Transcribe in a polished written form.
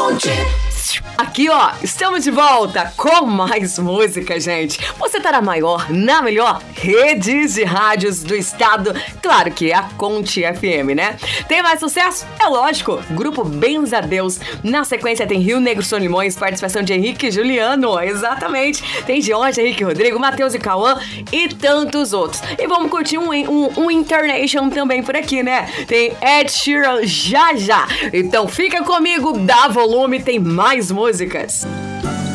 Aqui, ó, estamos de volta com mais música, gente. Você tá na maior, na melhor rede de rádios do estado. Claro que é a Conte FM, né? Tem mais sucesso? É lógico. Grupo Bens a Deus. Na sequência tem Rio Negro Solimões, participação de Henrique e Juliano. Exatamente. Tem Jorge, Henrique e Rodrigo, Matheus e Cauã e tantos outros. E vamos curtir um International também por aqui, né? Tem Ed Sheeran já. Então fica comigo, dá volume, tem mais músicas.